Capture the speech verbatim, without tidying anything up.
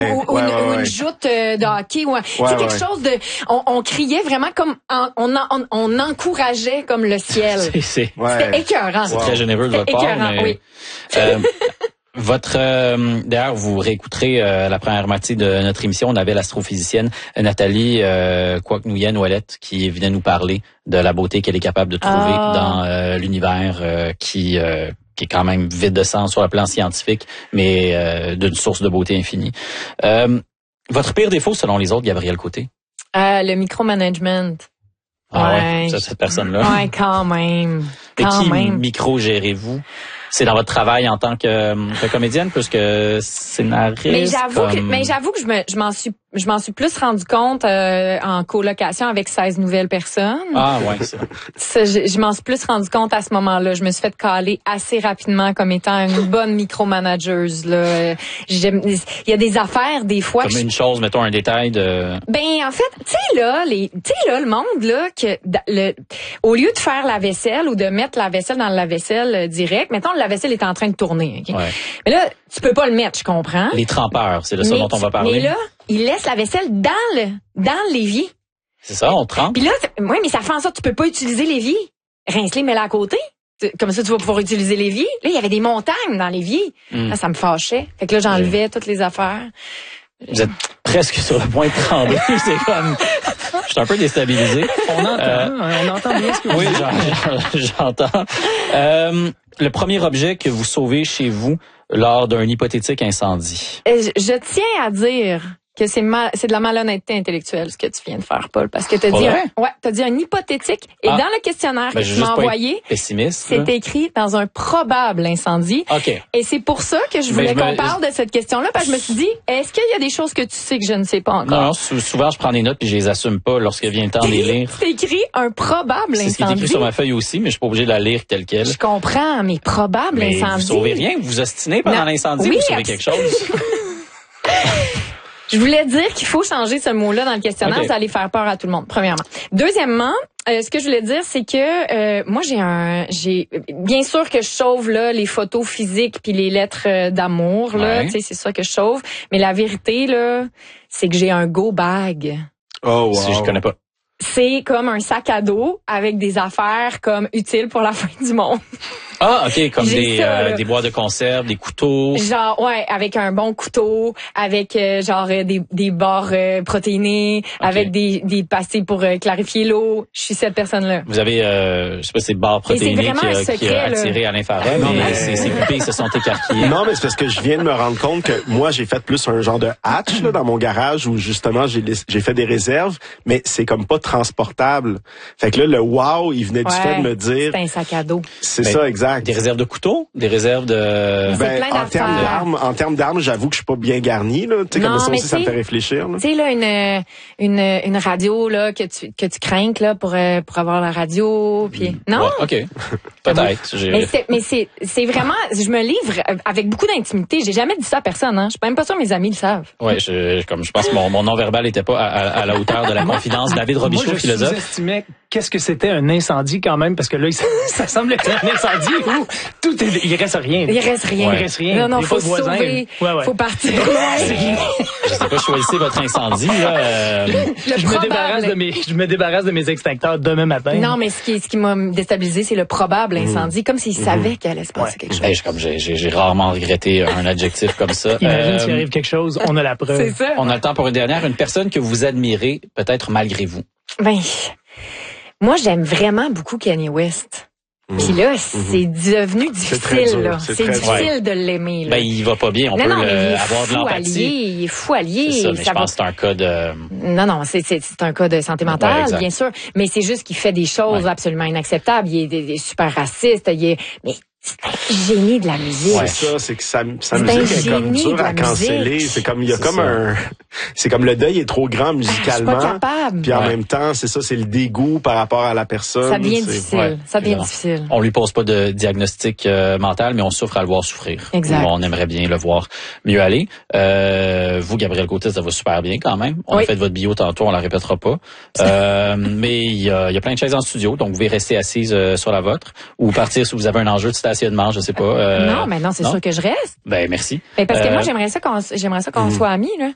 ou, ouais, une, ouais, ou ouais. une joute euh, de hockey ou un, Ouais, c'est quelque ouais. chose de on, on criait vraiment comme en, on, on on encourageait comme le ciel. C'est, c'est, Ouais. C'était écœurant. c'est très généreux de votre part. Écœurant, Mais, oui. euh, votre euh, d'ailleurs, vous réécouterez euh, la première moitié de notre émission. On avait l'astrophysicienne Nathalie euh, Kwok-Nguyen-Ouellette qui venait nous parler de la beauté qu'elle est capable de trouver Ah. dans euh, l'univers euh, qui euh, qui est quand même vide de sens sur le plan scientifique, mais euh, d'une source de beauté infinie. Euh, votre pire défaut, selon les autres, Gabrielle Côté? Euh, le micromanagement. Ah ouais, Ouais. ça, cette personne-là. Ouais, quand même. Et Quand qui même. micro-gérez-vous? C'est dans votre travail en tant que, que comédienne plus que scénariste? Mais j'avoue que comme... mais j'avoue que je me je m'en suis je m'en suis plus rendu compte euh, en colocation avec seize nouvelles personnes. Ah ouais, ça. Ça, je, je m'en suis plus rendu compte à ce moment-là. Je me suis fait caler assez rapidement comme étant une bonne micromanageuse là. J'aime- Il y a des affaires des fois Comme que je- une chose, mettons un détail de... ben en fait, tu sais là, les tu sais là le monde là que da- le au lieu de faire la vaisselle ou de mettre la vaisselle dans le lave-vaisselle euh, direct, mettons la vaisselle est en train de tourner, OK? Ouais. Mais là, tu peux pas le mettre, je comprends. Les trempeurs, c'est de ça mais, dont on va tu- parler. mais là, il laisse la vaisselle dans le dans l'évier. C'est ça, on trempe. Puis là, oui, mais ça fait en sorte que tu peux pas utiliser l'évier. Rince-les, mets-la à côté. Tu- Comme ça, tu vas pouvoir utiliser l'évier. Là, il y avait des montagnes dans l'évier. Mm. Là, ça me fâchait. Fait que là, j'enlevais toutes les affaires. Vous êtes presque sur le point de trembler. C'est comme... Je suis un peu déstabilisé. On entend, Euh, hein, on entend bien ce que vous Oui, dites. j'en- j'entends. Euh, le premier objet que vous sauvez chez vous lors d'un hypothétique incendie. Euh, Je, je tiens à dire que c'est mal, c'est de la malhonnêteté intellectuelle ce que tu viens de faire, Paul, parce que t'as Pas dit, vrai? un, ouais, t'as dit un hypothétique et Ah. dans le questionnaire Ben, que j'ai tu m'as juste pas envoyé, été pessimiste. là. c'est écrit dans un probable incendie. OK. Et c'est pour ça que je Mais voulais je me- qu'on parle de cette question-là, parce que je me suis dit, est-ce qu'il y a des choses que tu sais que je ne sais pas encore? Non, non, sou- souvent je prends des notes puis je les assume pas lorsque vient le temps de les lire. C'est écrit un probable C'est ce qui est incendie. écrit sur ma feuille aussi, mais je suis pas obligé de la lire telle quelle. Je comprends, mais probable Mais incendie. vous sauvez rien, vous vous ostinez pendant Non. l'incendie, Oui, vous sauvez abs- quelque chose. Je voulais dire qu'il faut changer ce mot-là dans le questionnaire, Okay. ça allait faire peur à tout le monde, premièrement. Deuxièmement, euh, ce que je voulais dire, c'est que euh, moi j'ai un, j'ai bien sûr que je sauve là les photos physiques puis les lettres euh, d'amour là, Ouais. tu sais, c'est ça que je sauve. Mais la vérité là, c'est que j'ai un go bag. Oh, wow. Si je connais pas. C'est comme un sac à dos avec des affaires comme utiles pour la fin du monde. Ah, OK, comme J'ai des, ça, euh, là. des boîtes de conserve, des couteaux. Genre ouais, avec un bon couteau, avec euh, genre euh, des des barres euh, protéinées, avec des des pastilles pour euh, clarifier l'eau. Je suis cette personne-là. Vous avez, euh, je sais pas, ces barres Et c'est protéinées vraiment qui, un a, qui secret, a là. attiré à l'infrarouge, Non, mais mais- ces, ces pupilles se sont écarquillées. Non, mais c'est parce que je viens de me rendre compte que moi, j'ai fait plus un genre de hatch là, dans mon garage où justement j'ai lais- j'ai fait des réserves, mais c'est comme pas transportable. Fait que là, le wow, il venait du Ouais, fait de me dire, c'est un sac à dos. c'est Mais ça, exact. Des réserves de couteaux, des réserves de... C'est Ben, plein en d'affaires. termes d'armes, en termes d'armes, j'avoue que je suis pas bien garni là. Tu sais, Non, comme ça mais aussi, ça me tu sais- fait réfléchir. Là. Tu sais là une une une radio là que tu que tu crains là pour euh, pour avoir la radio puis non. Ouais, OK. Peut-être. J'ai- Mais c'est mais c'est c'est vraiment je me livre avec beaucoup d'intimité. J'ai jamais dit ça à personne hein. Je suis même pas sûre que mes amis le savent. Ouais, je, comme je pense que mon, mon non-verbal était pas à, à, à la hauteur de la confidence. David Moi, Robichaud, je philosophe. sous-estimais qu'est-ce que c'était un incendie quand même, parce que là, ça, ça semble être un incendie où tout est, il reste rien. Il reste rien. Il reste rien. Non non, Il y a faut pas de voisins. sauver. Ouais, ouais. Faut partir. Je sais pas, choisissez votre incendie, là. euh, Le Je me probable. débarrasse de mes, je me débarrasse de mes extincteurs demain matin. Non, mais ce qui, ce qui m'a déstabilisé, c'est le probable incendie, comme s'il savait qu'il allait se passer Ouais. quelque chose. hey, je- comme j'ai, j'ai, j'ai rarement regretté un adjectif comme ça. Imagine Euh, s'il arrive quelque chose, on a la preuve. C'est ça. On a le temps pour une dernière. Une personne que vous admirez, peut-être malgré vous. Ben, moi, j'aime vraiment beaucoup Kanye West. Puis là, c'est devenu très difficile, dur, là. c'est C'est très difficile dur. de l'aimer, là. Ben, il va pas bien. On non, peut non, le- mais il est avoir de fou l'empathie. allié, il est fou allié. C'est ça, mais je ça va- pense que c'est un cas de... Non, non, c'est, c'est, c'est un cas de santé mentale, Ouais, exact. bien sûr. Mais c'est juste qu'il fait des choses Ouais. absolument inacceptables. Il est, il est super raciste. Il est, mais c'est un génie de la musique. Ouais. C'est ça, c'est que sa, sa C'est musique un est comme génie dure de la à canceller. musique. C'est comme il y a C'est comme ça. un, c'est comme le deuil est trop grand Je suis musicalement. pas capable. Puis en Ouais. même temps, c'est ça, c'est le dégoût par rapport à la personne. Ça devient c'est- difficile. ouais, ça devient évidemment. difficile. On lui pose pas de diagnostic euh, mental, mais on souffre à le voir souffrir. Exact. On aimerait bien le voir mieux aller. Euh, vous, Gabrielle Côté, ça va super bien quand même. On Oui. a fait votre bio tantôt, on la répétera pas. Euh, mais il y a, il y a plein de chaises en studio, donc vous pouvez rester assise euh, sur la vôtre ou partir si vous avez un enjeu de stationnement, je sais pas. euh, non, mais non, c'est sûr que je reste. Ben merci. Ben, parce que Euh, moi, j'aimerais ça qu'on, j'aimerais ça qu'on soit amis, là.